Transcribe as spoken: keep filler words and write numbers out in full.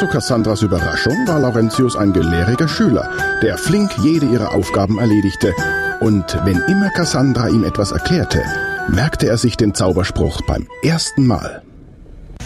Zu Cassandras Überraschung war Laurentius ein gelehriger Schüler, der flink jede ihrer Aufgaben erledigte. Und wenn immer Cassandra ihm etwas erklärte, merkte er sich den Zauberspruch beim ersten Mal.